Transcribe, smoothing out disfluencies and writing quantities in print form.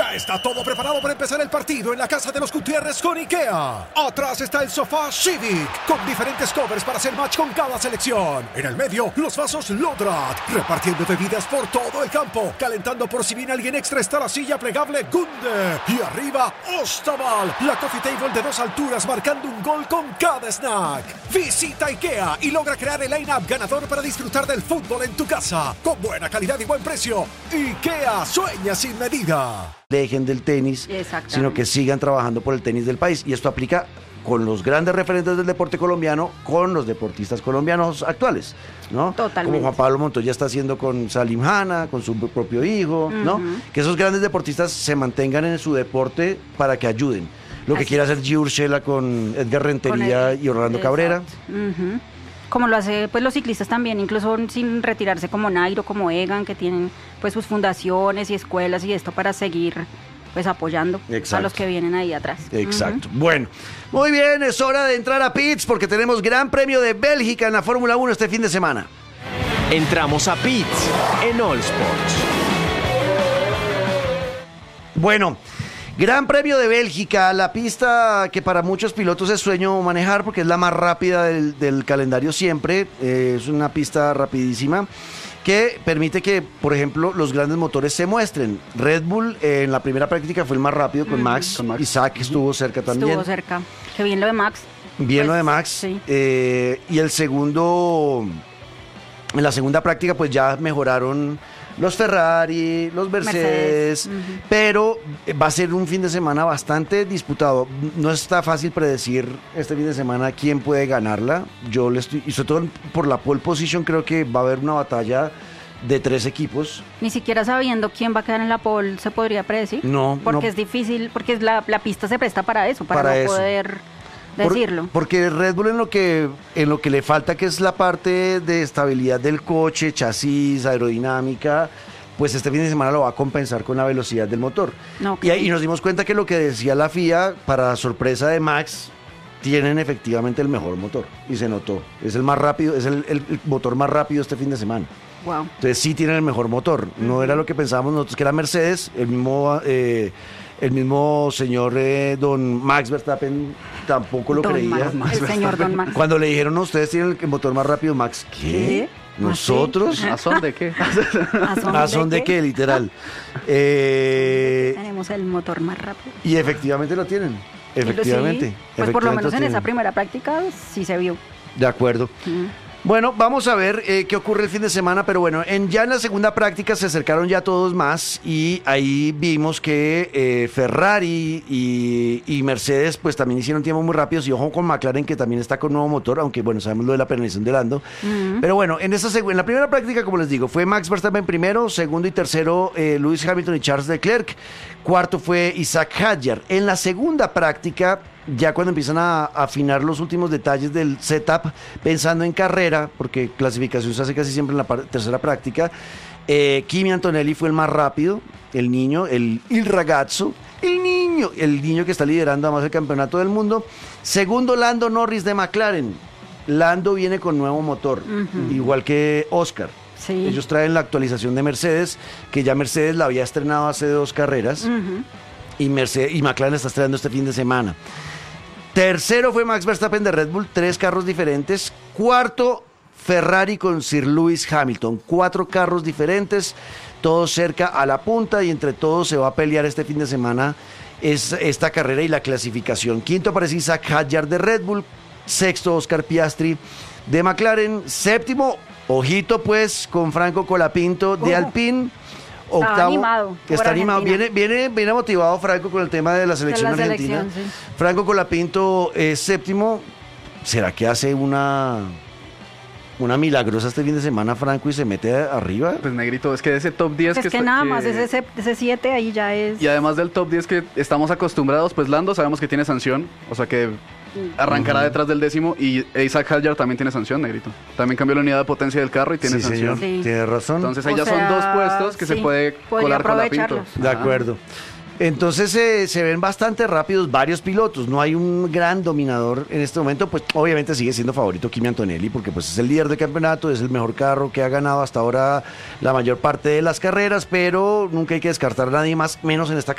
Ya está todo preparado para empezar el partido en la casa de los Gutiérrez con IKEA. Atrás está el sofá Civic, con diferentes covers para hacer match con cada selección. En el medio, los vasos Lodrat, repartiendo bebidas por todo el campo. Calentando por si viene alguien extra está la silla plegable Gunde. Y arriba, Ostaval, la coffee table de 2 alturas marcando un gol con cada snack. Visita IKEA y logra crear el line-up ganador para disfrutar del fútbol en tu casa. Con buena calidad y buen precio. IKEA sueña sin medida. Dejen del tenis, sino que sigan trabajando por el tenis del país. Y esto aplica con los grandes referentes del deporte colombiano, con los deportistas colombianos actuales, ¿no? Totalmente. Como Juan Pablo Montoya está haciendo con Salim Hanna, con su propio hijo, ¿no? Que esos grandes deportistas se mantengan en su deporte para que ayuden. Lo que quiere hacer G. Urshela con Edgar Rentería y Orlando Cabrera. Como lo hace pues los ciclistas también, incluso sin retirarse, como Nairo, como Egan, que tienen pues sus fundaciones y escuelas y esto para seguir pues apoyando a los que vienen ahí atrás. Exacto. Bueno, muy bien, es hora de entrar a pits porque tenemos Gran Premio de Bélgica en la Fórmula 1 este fin de semana. Entramos a pits en All Sports. Bueno, Gran Premio de Bélgica, la pista que para muchos pilotos es sueño manejar porque es la más rápida del calendario siempre. Es una pista rapidísima que permite que, por ejemplo, los grandes motores se muestren. Red Bull en la primera práctica fue el más rápido con Max. Isaac estuvo cerca también. Estuvo cerca. Qué bien lo de Max. Bien pues, lo de Max. Sí. Y el segundo, en la segunda práctica pues ya mejoraron los Ferrari, los Mercedes. Pero va a ser un fin de semana bastante disputado. No está fácil predecir este fin de semana quién puede ganarla. Yo le estoy, y sobre todo por la pole position, creo que va a haber una batalla de 3 equipos. Ni siquiera sabiendo quién va a quedar en la pole se podría predecir. No. Porque no. Es difícil, porque la pista se presta para eso, para no poder decirlo. Porque Red Bull en lo que le falta, que es la parte de estabilidad del coche, chasis, aerodinámica, pues este fin de semana lo va a compensar con la velocidad del motor. Y nos dimos cuenta que lo que decía la FIA, para sorpresa de Max, tienen efectivamente el mejor motor. Y se notó. Es el más rápido, es el motor más rápido este fin de semana. Wow. Entonces sí tienen el mejor motor. No era lo que pensábamos nosotros que era Mercedes, el mismo señor don Max Verstappen tampoco lo creía. El señor Don Max. Cuando le dijeron, no, ustedes tienen el motor más rápido, Max, ¿qué? ¿Nosotros? ¿A son de qué? ¿A son de qué? Literal. Tenemos el motor más rápido. Y efectivamente lo tienen. Efectivamente. Sí, pues por lo menos en esa primera práctica sí se vio. De acuerdo. Bueno, vamos a ver qué ocurre el fin de semana, pero bueno, ya en la segunda práctica se acercaron ya todos más y ahí vimos que Ferrari y Mercedes pues también hicieron tiempos muy rápidos y ojo con McLaren que también está con nuevo motor, aunque bueno, sabemos lo de la penalización de Lando, pero bueno, en la primera práctica, como les digo, fue Max Verstappen primero, segundo y tercero Lewis Hamilton y Charles Leclerc, cuarto fue Isaac Hadjar. En la segunda práctica, ya cuando empiezan a afinar los últimos detalles del setup, pensando en carrera, porque clasificación se hace casi siempre en la tercera práctica, Kimi Antonelli fue el más rápido, el niño, el ragazzo, el niño que está liderando además el campeonato del mundo. Segundo, Lando Norris de McLaren. Lando viene con nuevo motor, igual que Oscar. Sí. Ellos traen la actualización de Mercedes, que ya Mercedes la había estrenado hace 2 carreras, y McLaren está estrenando este fin de semana. Tercero fue Max Verstappen de Red Bull, 3 carros diferentes. Cuarto, Ferrari con Sir Lewis Hamilton, 4 carros diferentes, todos cerca a la punta y entre todos se va a pelear este fin de semana esta carrera y la clasificación. Quinto aparece Isaac Hadjar de Red Bull, sexto Oscar Piastri de McLaren, séptimo, ojito pues con Franco Colapinto de Alpine. Octavo, está animado, viene motivado Franco con el tema de la selección argentina. Sí. Franco Colapinto es séptimo. ¿Será que hace una milagrosa este fin de semana Franco y se mete arriba? Pues negrito, es que ese top 10 es que nada más, ese 7 ahí ya es. Y además del top 10 que estamos acostumbrados, pues Lando sabemos que tiene sanción, o sea que arrancará detrás del décimo, y Isaac Hadjar también tiene sanción, negrito. También cambió la unidad de potencia del carro y tiene sanción. Sí. Tiene razón. Entonces ahí ya son 2 puestos que se puede colar con la Pinto. De acuerdo. Entonces se ven bastante rápidos varios pilotos, no hay un gran dominador en este momento, pues obviamente sigue siendo favorito Kimi Antonelli porque pues es el líder del campeonato, es el mejor carro que ha ganado hasta ahora la mayor parte de las carreras, pero nunca hay que descartar a nadie más, menos en esta